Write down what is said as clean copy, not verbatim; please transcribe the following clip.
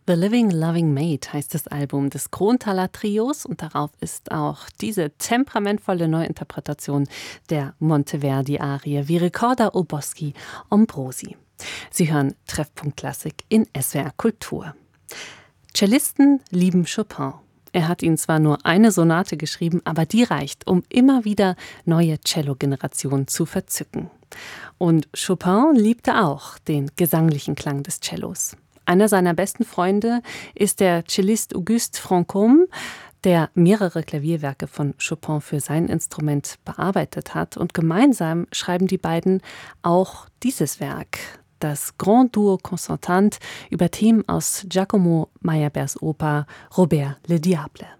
The Living Loving Maid heißt das Album des Kronthaler Trios und darauf ist auch diese temperamentvolle Neuinterpretation der Monteverdi-Arie Wie ricorda o boschi ombrosi. Sie hören Treffpunkt Klassik in SWR Kultur. Cellisten lieben Chopin. Er hat ihnen zwar nur eine Sonate geschrieben, aber die reicht, um immer wieder neue Cello-Generationen zu verzücken. Und Chopin liebte auch den gesanglichen Klang des Cellos. Einer seiner besten Freunde ist der Cellist Auguste Franchomme, der mehrere Klavierwerke von Chopin für sein Instrument bearbeitet hat. Und gemeinsam schreiben die beiden auch dieses Werk, das Grand Duo Concertante über Themen aus Giacomo Meyerbeers Oper Robert le Diable.